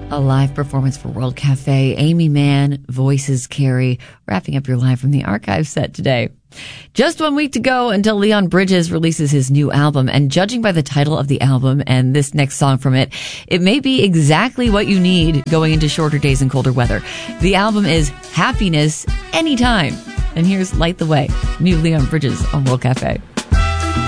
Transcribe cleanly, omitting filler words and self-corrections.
A live performance for World Cafe. Amy Mann, voices Carrie, wrapping up your Live from the Archive set today. Just 1 week to go until Leon Bridges releases his new album, and judging by the title of the album and this next song from it, it may be exactly what you need going into shorter days and colder weather. The album is Happiness Anytime. And here's Light the Way, new Leon Bridges on World Cafe.